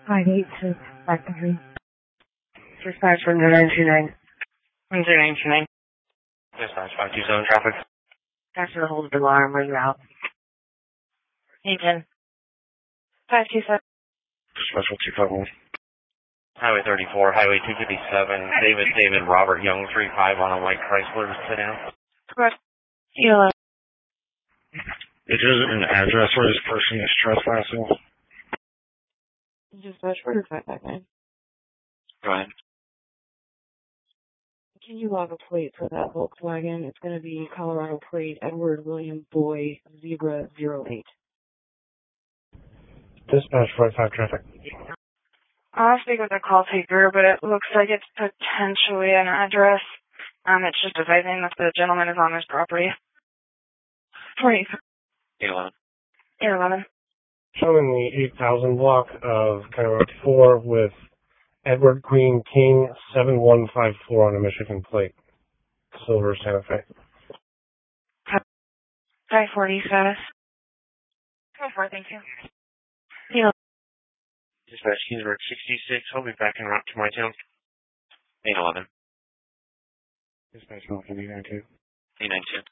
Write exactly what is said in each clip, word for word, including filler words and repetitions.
five eight six five three. Dispatch from nine two nine. one zero nine two nine. Dispatch five two seven traffic. After the hold of the alarm, where you out? eight ten. five two seven. Special two five one. Highway thirty-four, Highway two fifty-seven, David, David, Robert Young, three five on a white Chrysler, sit down. Correct. Hello. Is there an address where this person is trespassing? Dispatch order five five nine. Go ahead. Can you log a plate for that Volkswagen? It's going to be Colorado plate Edward William Boy Zebra zero eight. Dispatch forty-five traffic. I'll speak with the call taker, but it looks like it's potentially an address. Um, it's just advising that the gentleman is on his property. Forty. eight eleven. eight eleven. Showing the eight thousand block of County Road four with Edward Queen King seven one five four on a Michigan plate. Silver Santa Fe. five forty status. Go for it, thank you. Yeah. Dispatch Kingsburg sixty-six. I'll be back en route to my town. eight eleven. Dispatch Milton eight nine two. eight nine two.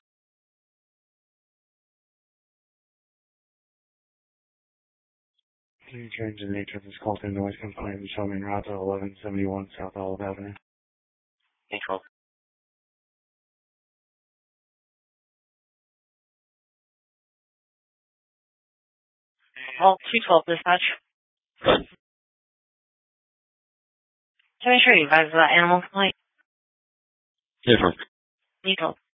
Can you change the nature of this call to noise complaint and show me en route to eleven seventy-one South Olive Avenue? eight twelve. Well, two twelve dispatch. Can I show you guys that animal plate? Different. eight twelve.